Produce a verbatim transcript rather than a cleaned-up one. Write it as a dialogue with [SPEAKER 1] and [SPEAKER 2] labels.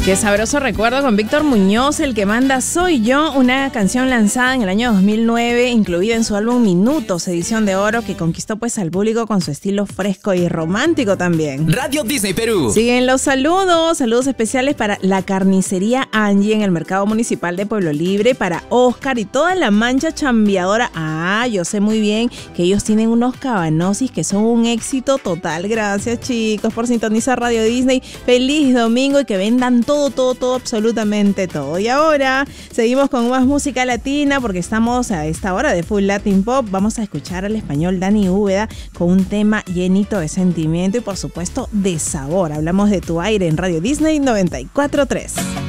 [SPEAKER 1] Qué sabroso recuerdo con Víctor Muñoz, El que manda soy yo, una canción lanzada en el año dos mil nueve, incluida en su álbum Minutos, edición de oro, que conquistó pues al público con su estilo fresco y romántico también.
[SPEAKER 2] Radio Disney Perú.
[SPEAKER 1] Siguen los saludos, saludos especiales para la carnicería Angie en el Mercado Municipal de Pueblo Libre, para Oscar y toda la mancha chambeadora. Ah, yo sé muy bien que ellos tienen unos cabanosis que son un éxito total. Gracias, chicos, por sintonizar Radio Disney. Feliz domingo y que vendan todo Todo, todo, todo, absolutamente todo. Y ahora seguimos con más música latina porque estamos a esta hora de Full Latin Pop. Vamos a escuchar al español Dani Úbeda con un tema llenito de sentimiento y por supuesto de sabor. Hablamos de Tu Aire en Radio Disney noventa y cuatro punto tres.